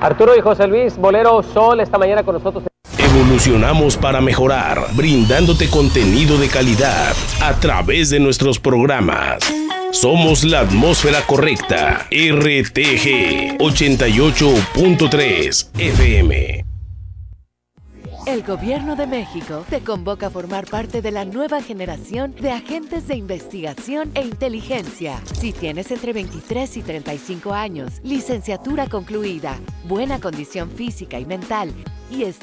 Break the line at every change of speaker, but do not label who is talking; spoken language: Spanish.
Arturo y José Luis, Bolero Sol, esta mañana con nosotros.
Evolucionamos para mejorar, brindándote contenido de calidad a través de nuestros programas. Somos la atmósfera correcta. RTG 88.3 FM.
El Gobierno de México te convoca a formar parte de la nueva generación de agentes de investigación e inteligencia. Si tienes entre 23 y 35 años, licenciatura concluida, buena condición física y mental y